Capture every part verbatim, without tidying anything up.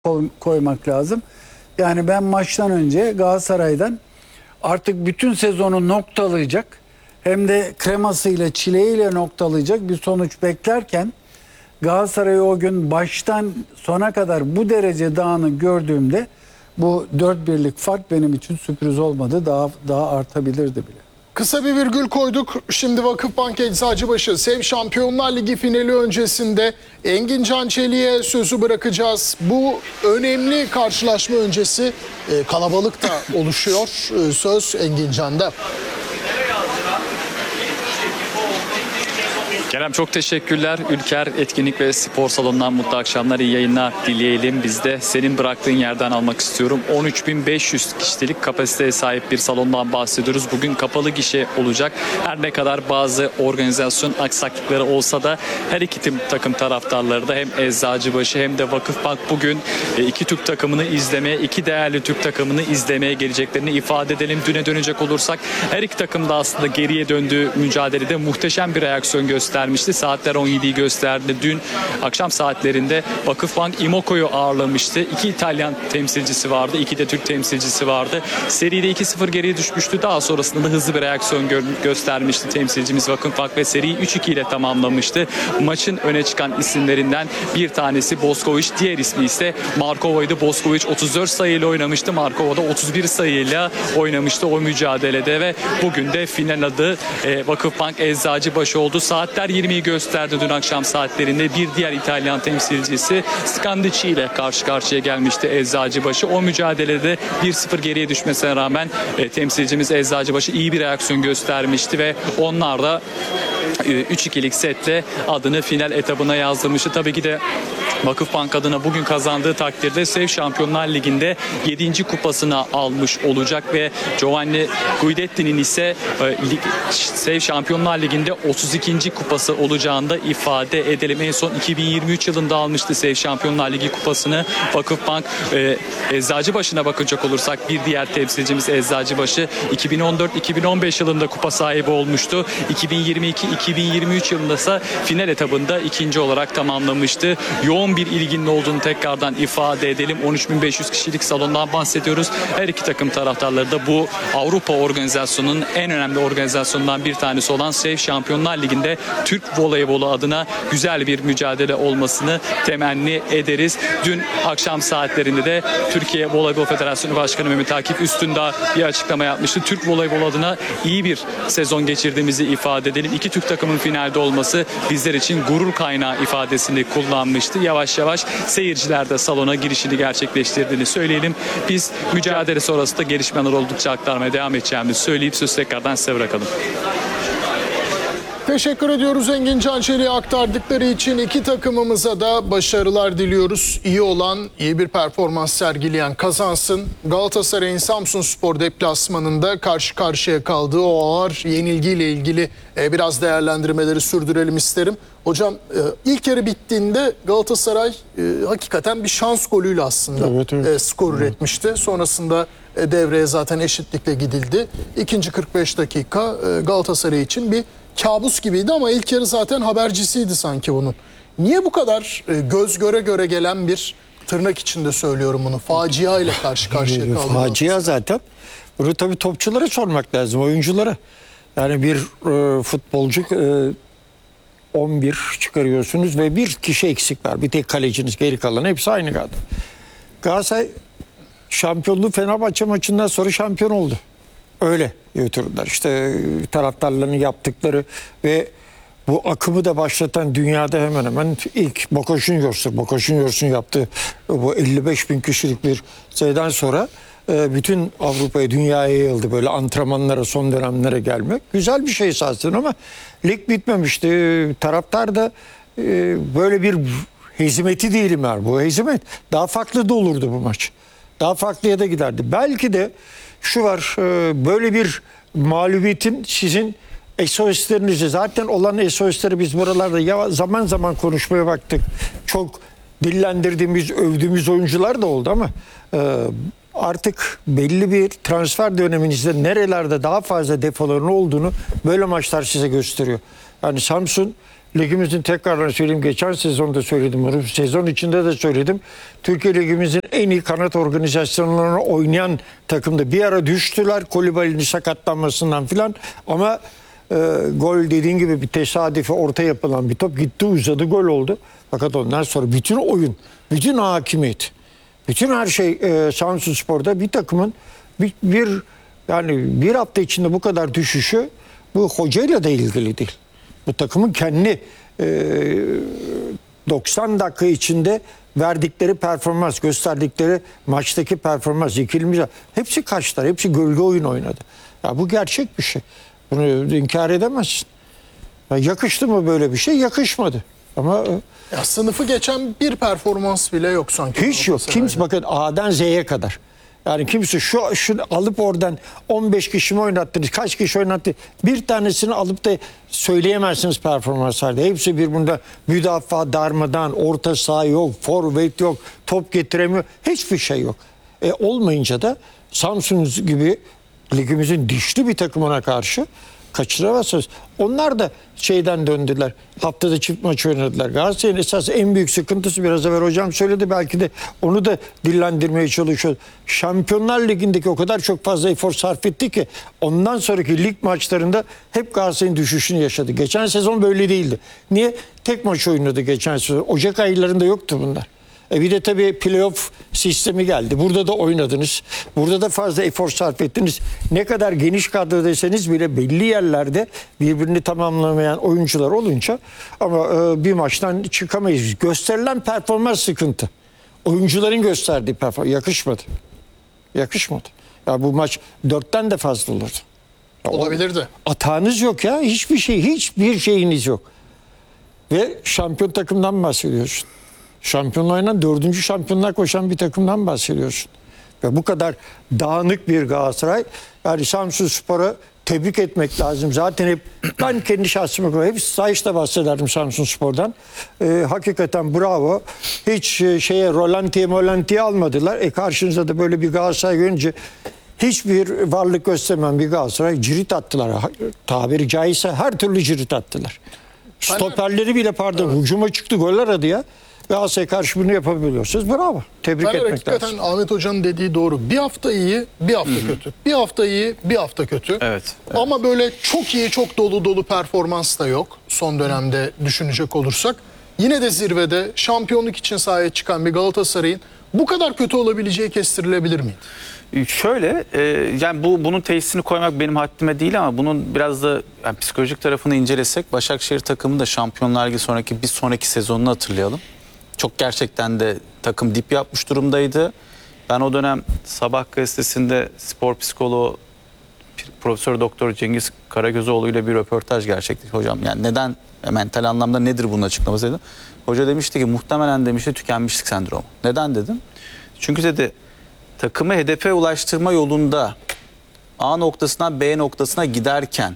koymak lazım. Yani ben maçtan önce Galatasaray'dan artık bütün sezonu noktalayacak, hem de kremasıyla çileğiyle noktalayacak bir sonuç beklerken Galatasaray'ı o gün baştan sona kadar bu derece dağınık gördüğümde bu dört birlik fark benim için sürpriz olmadı. Daha daha artabilirdi bile. Kısa bir virgül koyduk. Şimdi Vakıfbank Eczacıbaşı Sev Şampiyonlar Ligi finali öncesinde Engin Can Çelik'e sözü bırakacağız. Bu önemli karşılaşma öncesi e, kalabalık da oluşuyor. E, söz Engin Can'da. Kerem çok teşekkürler. Ülker Etkinlik ve Spor Salonu'ndan mutlu akşamlar, iyi yayınlar dileyelim. Biz de senin bıraktığın yerden almak istiyorum. on üç bin beş yüz kişilik kapasiteye sahip bir salondan bahsediyoruz. Bugün kapalı gişe olacak. Her ne kadar bazı organizasyon aksaklıkları olsa da her iki tim takım taraftarları da hem Eczacıbaşı hem de Vakıfbank bugün iki Türk takımını izlemeye, iki değerli Türk takımını izlemeye geleceklerini ifade edelim. Düne dönecek olursak her iki takım da aslında geriye döndüğü mücadelede muhteşem bir reaksiyon göstermişti. Saatler on yediyi gösterdi. Dün akşam saatlerinde Vakıfbank Imoco'yu ağırlamıştı. İki İtalyan temsilcisi vardı. İki de Türk temsilcisi vardı. Seride iki sıfır geriye düşmüştü. Daha sonrasında da hızlı bir reaksiyon gö göstermişti temsilcimiz Vakıfbank ve seriyi üç iki ile tamamlamıştı. Maçın öne çıkan isimlerinden bir tanesi Boskovic, diğer ismi ise Markova'ydı. Boskovic otuz dört sayıyla oynamıştı. Markova da otuz bir sayıyla oynamıştı o mücadelede ve bugün de final adı e, Vakıfbank Eczacıbaşı oldu. Saatler yirmiyi gösterdi dün akşam saatlerinde. Bir diğer İtalyan temsilcisi Scandici ile karşı karşıya gelmişti Eczacıbaşı. O mücadelede bir sıfır geriye düşmesine rağmen e, temsilcimiz Eczacıbaşı iyi bir reaksiyon göstermişti ve onlar da üç ikilik setle adını final etabına yazdırmıştı. Tabii ki de Vakıfbank adına bugün kazandığı takdirde Sev Şampiyonlar Ligi'nde yedinci kupasını almış olacak ve Giovanni Guidetti'nin ise e, Sev Şampiyonlar Ligi'nde otuz ikinci kupası olacağını da ifade edelim. En son iki bin yirmi üç yılında almıştı Sev Şampiyonlar Ligi kupasını Vakıfbank. E, Eczacıbaşı'na bakacak olursak bir diğer temsilcimiz Eczacıbaşı iki bin on dört iki bin on beş yılında kupa sahibi olmuştu. iki bin yirmi iki iki bin yirmi üç yılında ise final etabında ikinci olarak tamamlamıştı. Yoğun bir ilginin olduğunu tekrardan ifade edelim. on üç bin beş yüz kişilik salondan bahsediyoruz. Her iki takım taraftarları da bu Avrupa organizasyonunun en önemli organizasyonundan bir tanesi olan Sev Şampiyonlar Ligi'nde Türk voleybolu adına güzel bir mücadele olmasını temenni ederiz. Dün akşam saatlerinde de Türkiye Voleybol Federasyonu Başkanı Mehmet Akif Üstündağ bir açıklama yapmıştı. Türk voleybol adına iyi bir sezon geçirdiğimizi ifade edelim. İki Türk takımın finalde olması bizler için gurur kaynağı ifadesini kullanmıştı. Yavaş yavaş seyirciler de salona girişini gerçekleştirdiğini söyleyelim. Biz mücadele sonrası da gelişmeler oldukça aktarmaya devam edeceğimizi söyleyip sözü tekrardan size bırakalım. Teşekkür ediyoruz Engin Can Çelik'e aktardıkları için. İki takımımıza da başarılar diliyoruz. İyi olan, iyi bir performans sergileyen kazansın. Galatasaray'ın Samsunspor deplasmanında karşı karşıya kaldığı o ağır yenilgiyle ilgili biraz değerlendirmeleri sürdürelim isterim. Hocam ilk yarı bittiğinde Galatasaray hakikaten bir şans golüyle aslında evet, evet. skor üretmişti. Sonrasında devreye zaten eşitlikle gidildi. İkinci kırk beş dakika Galatasaray için bir kabus gibiydi ama ilk yarı zaten habercisiydi sanki bunun. Niye bu kadar göz göre göre gelen bir, tırnak içinde söylüyorum bunu, facia ile karşı karşıya kaldı? Facia zaten. Bunu tabii topçulara sormak lazım, oyunculara. Yani bir e, futbolcu e, on bir çıkarıyorsunuz ve bir kişi eksik var. Bir tek kaleciniz, geri kalan hepsi aynı kadro. Galatasaray şampiyonluğu Fenerbahçe maçından sonra şampiyon oldu. Öyle götürdüler. İşte taraftarlarının yaptıkları ve bu akımı da başlatan dünyada hemen hemen ilk Boca Juniors'u, Boca Juniors'un yaptığı bu elli beş bin kişilik bir sayıdan sonra bütün Avrupa'ya, dünyaya yayıldı böyle antrenmanlara, son dönemlere gelmek. Güzel bir şey esasında ama lig bitmemişti. Taraftar da böyle bir hezimeti değilim yani. Bu hezimet daha farklı da olurdu bu maç. Daha farklıya da giderdi. Belki de şu var, böyle bir mağlubiyetin sizin S O S'lerinizi, zaten olan S O S'leri biz buralarda ya zaman zaman konuşmaya baktık. Çok dillendirdiğimiz, övdüğümüz oyuncular da oldu ama artık belli bir transfer döneminizde nerelerde daha fazla defoların olduğunu böyle maçlar size gösteriyor. Yani Samsun ligimizin, tekrardan söyleyeyim, geçen sezonda söyledim bunu, sezon içinde de söyledim. Türkiye Ligimizin en iyi kanat organizasyonlarını oynayan takımda. Bir ara düştüler Kolibali'nin sakatlanmasından filan ama e, gol dediğin gibi bir tesadüfe orta yapılan bir top gitti, uzadı, gol oldu. Fakat ondan sonra bütün oyun, bütün hakimiyet, bütün her şey e, Samsunspor'da bir takımın bir, bir yani bir hafta içinde bu kadar düşüşü bu hocayla da ilgili değil. Bu takımın kendi e, doksan dakika içinde verdikleri performans, gösterdikleri maçtaki performans, ikili hepsi kaçtılar, hepsi gölge oyun oynadı. Ya bu gerçek bir şey. Bunu inkar edemezsin. Ya yakıştı mı böyle bir şey? Yakışmadı. Ama Ya sınıfı geçen bir performans bile yok sanki. hiç yok. Kimse bakın A'dan Z'ye kadar. Yani kimse şu şunu alıp oradan on beş kişi mi oynattınız, kaç kişi oynattı, bir tanesini alıp da söyleyemezsiniz performanslarda. Hepsi birbirinde müdafaa, darmadan, orta saha yok, forvet yok, top getiremiyor. Hiçbir şey yok. E, olmayınca da Samsun gibi ligimizin dişli bir takımına karşı kaçıramazsınız. Onlar da şeyden döndüler. Haftada çift maç oynadılar. Galatasaray'ın esas en büyük sıkıntısı, biraz evvel hocam söyledi, belki de onu da dillendirmeye çalışıyor. Şampiyonlar Ligi'ndeki o kadar çok fazla efor sarf etti ki ondan sonraki lig maçlarında hep Galatasaray'ın düşüşünü yaşadı. Geçen sezon böyle değildi. Niye? Tek maç oynadı geçen sezon. Ocak aylarında yoktu bunlar. E bir de tabii playoff sistemi geldi. Burada da oynadınız. Burada da fazla efor sarf ettiniz. Ne kadar geniş kadro deseniz bile belli yerlerde birbirini tamamlamayan oyuncular olunca ama e, bir maçtan çıkamayız. Gösterilen performans sıkıntı. Oyuncuların gösterdiği performans yakışmadı. Yakışmadı. Ya bu maç dörtten de fazla olurdu. Ya Olabilirdi. Atağınız yok ya. Hiçbir şey, hiçbir şeyiniz yok. Ve şampiyon takımdan bahsediyorsun. Şampiyonluğuyla dördüncü şampiyonluğa koşan bir takımdan bahsediyorsun. Ve bu kadar dağınık bir Galatasaray, yani Samsunspor'a tebrik etmek lazım. Zaten hep ben kendi şahsıma hep sayışta bahsederdim Samsunspor'dan. Ee, hakikaten bravo. Hiç e, şeye rolantiye molantiye almadılar. E karşınızda da böyle bir Galatasaray görünce hiçbir varlık göstermeyen bir Galatasaray cirit attılar. Ha, tabiri caizse her türlü cirit attılar. Stoperleri bile pardon evet. hücuma çıktı, gol aradı ya. Galatasaray'a karşı bunu yapabiliyorsunuz. Bravo. Tebrik Fener etmek hakikaten lazım. Ahmet Hoca'nın dediği doğru. Bir hafta iyi, bir hafta Hı-hı. kötü. Bir hafta iyi, bir hafta kötü. Evet, evet. Ama böyle çok iyi, çok dolu dolu performans da yok. Son dönemde düşünecek olursak. Yine de zirvede şampiyonluk için sahaya çıkan bir Galatasaray'ın bu kadar kötü olabileceği kestirilebilir miydi? Şöyle, e, yani bu bunun tesisini koymak benim haddime değil ama bunun biraz da yani psikolojik tarafını incelesek, Başakşehir takımı da Şampiyonlar Ligi sonraki bir sonraki sezonunu hatırlayalım. Çok gerçekten de takım dip yapmış durumdaydı. Ben o dönem Sabah gazetesinde spor psikoloğu Profesör Doktor Cengiz Karagözoğlu ile bir röportaj gerçekleştirdik. Hocam yani neden, mental anlamda nedir bunun açıklaması dedim. Hoca demişti ki muhtemelen demişti tükenmişlik sendromu. Neden dedim? Çünkü dedi takımı hedefe ulaştırma yolunda A noktasından B noktasına giderken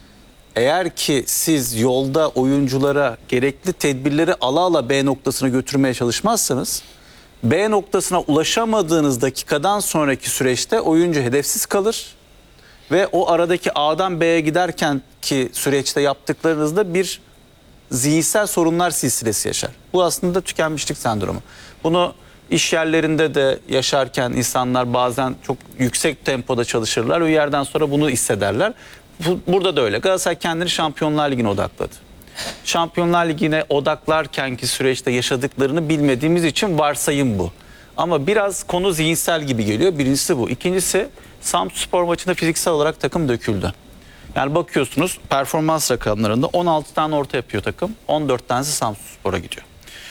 eğer ki siz yolda oyunculara gerekli tedbirleri ala ala B noktasına götürmeye çalışmazsanız B noktasına ulaşamadığınız dakikadan sonraki süreçte oyuncu hedefsiz kalır ve o aradaki A'dan B'ye giderken ki süreçte yaptıklarınızda bir zihinsel sorunlar silsilesi yaşar. Bu aslında tükenmişlik sendromu. Bunu İş yerlerinde de yaşarken insanlar bazen çok yüksek tempoda çalışırlar. Bir yerden sonra bunu hissederler. Burada da öyle. Galatasaray kendini Şampiyonlar Ligi'ne odakladı. Şampiyonlar Ligi'ne odaklarkenki süreçte yaşadıklarını bilmediğimiz için varsayım bu. Ama biraz konu zihinsel gibi geliyor. Birincisi bu. İkincisi Samsunspor maçında fiziksel olarak takım döküldü. Yani bakıyorsunuz performans rakamlarında on altı tane orta yapıyor takım. on dört tanesi Samsunspor'a gidiyor.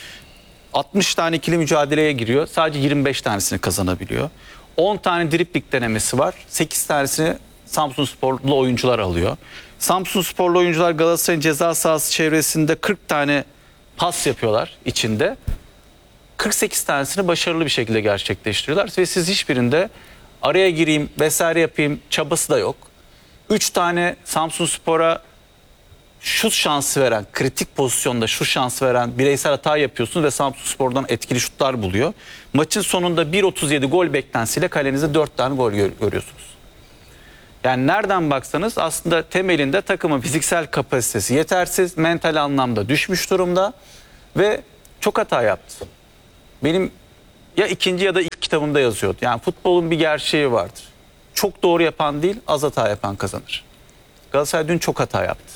altmış tane ikili mücadeleye giriyor. Sadece yirmi beş tanesini kazanabiliyor. on tane dripling denemesi var. sekiz tanesini Samsunsporlu oyuncular alıyor. Samsunsporlu oyuncular Galatasaray'ın ceza sahası çevresinde kırk tane pas yapıyorlar içinde. kırk sekiz tanesini başarılı bir şekilde gerçekleştiriyorlar. Ve siz hiçbirinde araya gireyim vesaire yapayım çabası da yok. üç tane Samsunspor'a şut şansı veren, kritik pozisyonda şut şansı veren bireysel hata yapıyorsunuz ve Samsunspor'dan etkili şutlar buluyor. Maçın sonunda bir otuz yedi gol beklentisiyle kalenize dört tane gol gör görüyorsunuz. Yani nereden baksanız aslında temelinde takımın fiziksel kapasitesi yetersiz, mental anlamda düşmüş durumda ve çok hata yaptı. Benim ya ikinci ya da ilk kitabımda yazıyordu. Yani futbolun bir gerçeği vardır. Çok doğru yapan değil, az hata yapan kazanır. Galatasaray dün çok hata yaptı.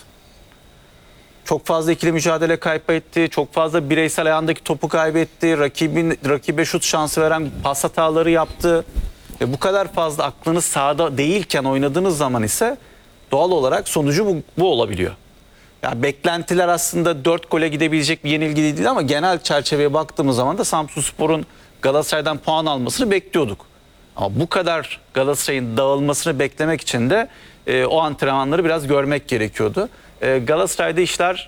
Çok fazla ikili mücadele kaybetti. Çok fazla bireysel ayağındaki topu kaybetti. Rakibin rakibe şut şansı veren pas hataları yaptı. Ve bu kadar fazla aklınız sahada değilken oynadığınız zaman ise doğal olarak sonucu bu, bu olabiliyor. Yani beklentiler aslında dört gole gidebilecek bir yenilgi değil ama genel çerçeveye baktığımız zaman da Samsunspor'un Galatasaray'dan puan almasını bekliyorduk. Ama bu kadar Galatasaray'ın dağılmasını beklemek için de e, o antrenmanları biraz görmek gerekiyordu. E, Galatasaray'da işler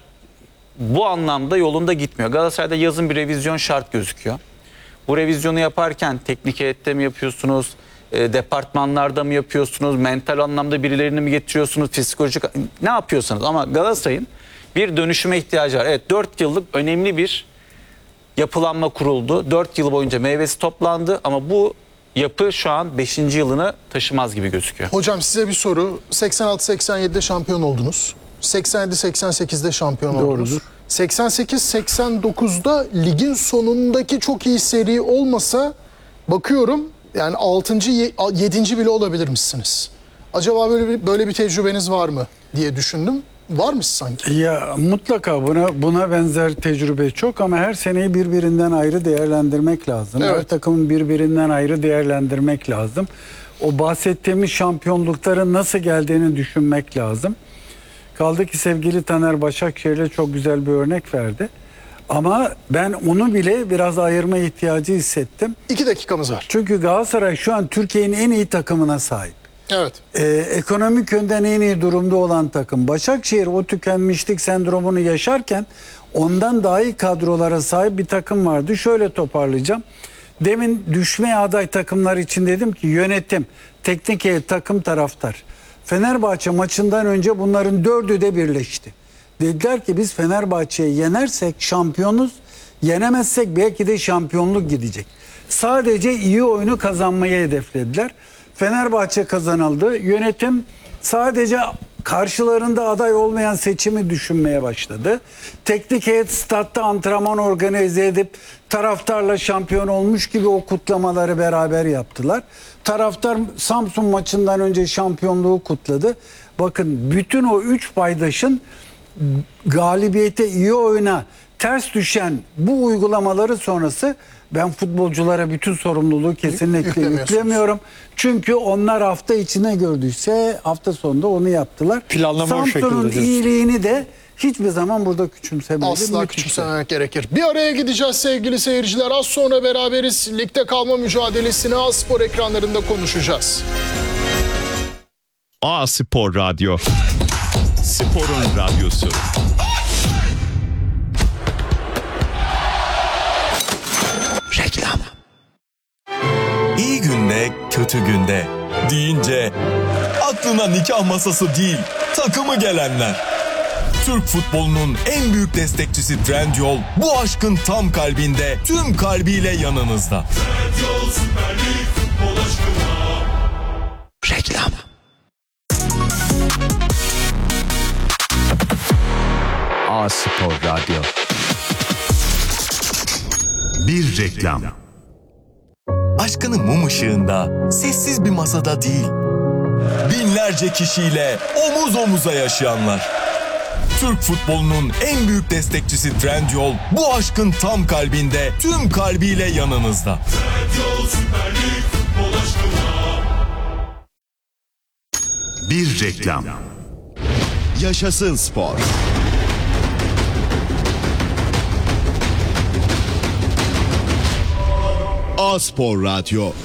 bu anlamda yolunda gitmiyor. Galatasaray'da yazın bir revizyon şart gözüküyor. Bu revizyonu yaparken teknik heyette mi yapıyorsunuz, e, departmanlarda mı yapıyorsunuz, mental anlamda birilerini mi getiriyorsunuz, psikolojik ne yapıyorsanız. Ama Galatasaray'ın bir dönüşüme ihtiyacı var. Evet, dört yıllık önemli bir yapılanma kuruldu. dört yıl boyunca meyvesi toplandı ama bu yapı şu an beşinci yılını taşımaz gibi gözüküyor. Hocam size bir soru. seksen altı seksen yedide şampiyon oldunuz. seksen yedi seksen sekizde şampiyon Doğrudur. oldunuz. seksen sekiz seksen dokuzda ligin sonundaki çok iyi seri olmasa bakıyorum yani altıncı yedinci bile olabilir misiniz? Acaba böyle bir, böyle bir tecrübeniz var mı diye düşündüm. Varmış sanki. Ya mutlaka buna buna benzer tecrübe çok ama her seneyi birbirinden ayrı değerlendirmek lazım. Evet. Her takımın birbirinden ayrı değerlendirmek lazım. O bahsettiğimiz şampiyonlukların nasıl geldiğini düşünmek lazım. Kaldı ki sevgili Taner Başakşehir'le çok güzel bir örnek verdi. Ama ben onu bile biraz ayırma ihtiyacı hissettim. İki dakikamız var. Çünkü Galatasaray şu an Türkiye'nin en iyi takımına sahip. Evet. Ee, ekonomik yönden en iyi durumda olan takım. Başakşehir o tükenmişlik sendromunu yaşarken ondan daha iyi kadrolara sahip bir takım vardı. Şöyle toparlayacağım. Demin düşmeye aday takımlar için dedim ki yönetim, teknik heyet, takım, taraftar. Fenerbahçe maçından önce bunların dördü de birleşti. Dediler ki biz Fenerbahçe'yi yenersek şampiyonuz, yenemezsek belki de şampiyonluk gidecek. Sadece iyi oyunu kazanmayı hedeflediler. Fenerbahçe kazanıldı. Yönetim sadece karşılarında aday olmayan seçimi düşünmeye başladı. Teknik heyet statta antrenman organize edip taraftarla şampiyon olmuş gibi o kutlamaları beraber yaptılar. Taraftar Samsun maçından önce şampiyonluğu kutladı. Bakın bütün o üç paydaşın galibiyete, iyi oyuna ters düşen bu uygulamaları sonrası ben futbolculara bütün sorumluluğu kesinlikle yüklemiyorum. Çünkü onlar hafta içine gördüyse hafta sonunda onu yaptılar. Planlama o şekilde Samsun'un diyorsun. iyiliğini de hiçbir zaman burada küçümsemedim. Asla Müthiş. küçümsememek gerekir. Bir araya gideceğiz sevgili seyirciler. Az sonra beraberiz. Ligde kalma mücadelesini A-Spor ekranlarında konuşacağız. A-Spor Radyo. Sporun radyosu. Reklam. İyi günde, kötü günde deyince aklına nikah masası değil, takımı gelenler. Türk futbolunun en büyük destekçisi Trendyol bu aşkın tam kalbinde, tüm kalbiyle yanınızda. Trendyol Süper Lig futbol aşkına. Reklam. A-Spor Radyo. Bir reklam. Aşkını mum ışığında, sessiz bir masada değil, binlerce kişiyle omuz omuza yaşayanlar. Türk futbolunun en büyük destekçisi Trendyol bu aşkın tam kalbinde, tüm kalbiyle yanınızda. Trendyol Süper Lig futbol aşkına. Bir reklam. Yaşasın spor. A-Spor Radyo.